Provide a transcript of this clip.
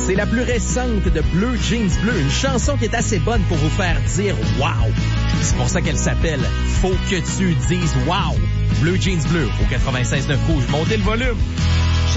C'est la plus récente de Bleu Jeans Bleu, une chanson qui est assez bonne pour vous faire dire « wow ». C'est pour ça qu'elle s'appelle « Faut que tu dises wow ». Bleu Jeans Bleu au 96.9 Rouge. Montez le volume.